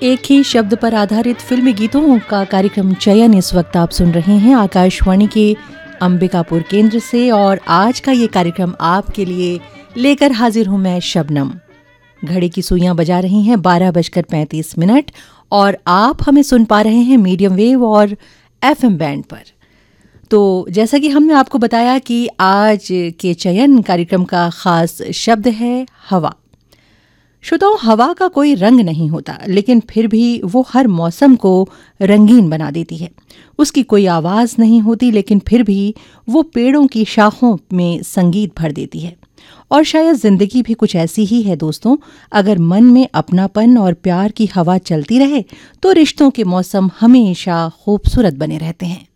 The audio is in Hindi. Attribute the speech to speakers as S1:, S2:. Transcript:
S1: एक ही शब्द पर आधारित फिल्मी गीतों का कार्यक्रम चयन इस वक्त आप सुन रहे हैं आकाशवाणी के अंबिकापुर केंद्र से। और आज का ये कार्यक्रम आपके लिए लेकर हाजिर हूं मैं शबनम। घड़ी की सुइयां बजा रही हैं 12:35 और आप हमें सुन पा रहे हैं मीडियम वेव और FM बैंड पर। तो जैसा कि हमने आपको बताया कि आज के चयन कार्यक्रम का खास शब्द है हवा। श्रोताओं, हवा का कोई रंग नहीं होता, लेकिन फिर भी वो हर मौसम को रंगीन बना देती है। उसकी कोई आवाज़ नहीं होती, लेकिन फिर भी वो पेड़ों की शाखों में संगीत भर देती है। और शायद जिंदगी भी कुछ ऐसी ही है दोस्तों। अगर मन में अपनापन और प्यार की हवा चलती रहे तो रिश्तों के मौसम हमेशा खूबसूरत बने रहते हैं।